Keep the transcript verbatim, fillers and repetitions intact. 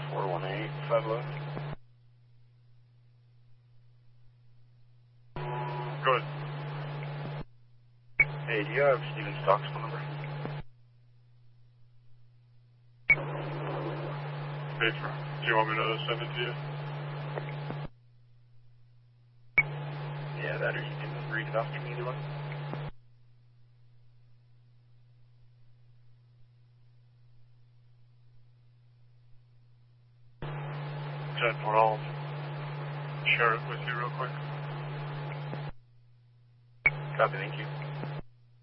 four one eight, five left. Go ahead. Hey, do you have Steven Stock's phone number? Hey, do you want me to send it to you? Yeah, that or you can read it off to me either one. ten four, I'll share it with you real quick. Copy, thank you.